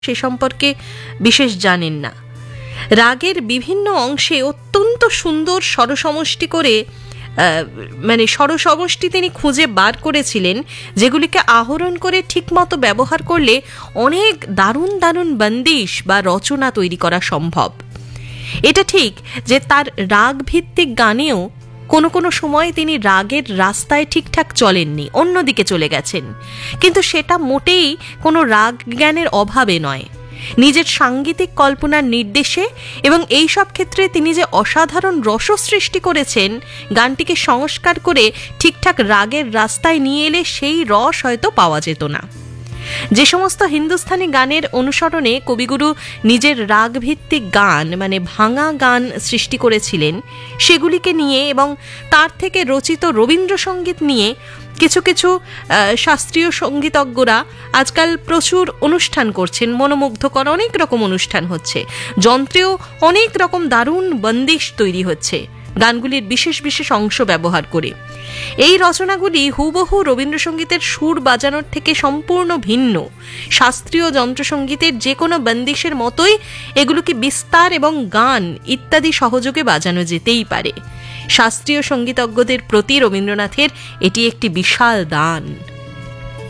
সে সম্পর্কে বিশেষ জানেন না। রাগের বিভিন্ন অংশে অত্যন্ত সুন্দর স্বরসমষ্টি করে স্বরসমষ্টি তিনি খুঁজে বার করেছিলেন, যেগুলিকে আহরণ করে ঠিকমতো ব্যবহার করলে অনেক দারুণ দারুণ বন্দিশ বা রচনা তৈরি করা সম্ভব। এটা ঠিক যে তার রাগ ভিত্তিক গানেও কোনো কোনো সময় তিনি রাগের রাস্তায় ঠিকঠাক চলেননি, অন্যদিকে চলে গেছেন, কিন্তু সেটা মোটেই কোনো রাগ জ্ঞানের অভাবে নয়। নিজের সাংগীতিক কল্পনার নির্দেশে এবং এই সব ক্ষেত্রে তিনি যে অসাধারণ রস সৃষ্টি করেছেন, গানটিকে সংস্কার করে ঠিকঠাক রাগের রাস্তায় নিয়ে এলে সেই রস হয়তো পাওয়া যেত না। যে সমস্ত হিন্দুস্তানি গানের অনুসরণে কবিগুরু নিজের রাগভিত্তিক গান ভাঙা গান সৃষ্টি করেছিলেন, সেগুলিকে নিয়ে এবং তার থেকে রচিত রবীন্দ্রসঙ্গীত নিয়ে কিছু কিছু শাস্ত্রীয় সঙ্গীতজ্ঞরা আজকাল প্রচুর অনুষ্ঠান করছেন। মনোমুগ্ধকর অনেক রকম অনুষ্ঠান হচ্ছে, যন্ত্রেও অনেক রকম দারুণ বন্দিশ তৈরি হচ্ছে গানগুলির বিশেষ বিশেষ অংশ ব্যবহার করে। এই রচনাগুলি হুবহু রবীন্দ্রসঙ্গীতের সুর বাজানোর থেকে সম্পূর্ণ ভিন্ন। শাস্ত্রীয় যন্ত্রসঙ্গীতের যে কোনো বন্দিশের মতোই এগুলোকে বিস্তার এবং গান ইত্যাদি সহযোগে বাজানো যেতেই পারে। শাস্ত্রীয় সঙ্গীতজ্ঞদের প্রতি রবীন্দ্রনাথের এটি একটি বিশাল দান।